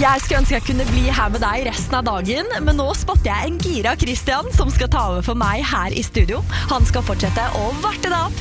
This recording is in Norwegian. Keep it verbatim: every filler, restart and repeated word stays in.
Jeg skulle ønske jeg kunne bli her med deg resten av dagen, men nå spotter jeg en gira Christian som skal ta over for meg her i studio. Han skal fortsette å varte deg opp